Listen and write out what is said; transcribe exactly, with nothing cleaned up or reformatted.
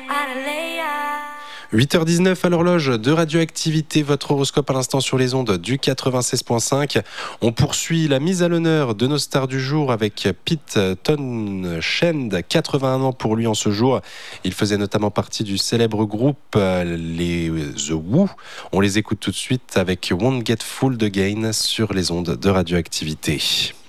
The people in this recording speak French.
huit heures dix-neuf à l'horloge de Radioactivité, votre horoscope à l'instant sur les ondes du quatre-vingt-seize point cinq. On poursuit la mise à l'honneur de nos stars du jour avec Pete Townshend, quatre-vingt-un ans pour lui en ce jour. Il faisait notamment partie du célèbre groupe les The Who. On les écoute tout de suite avec Won't Get Fooled Again sur les ondes de Radioactivité.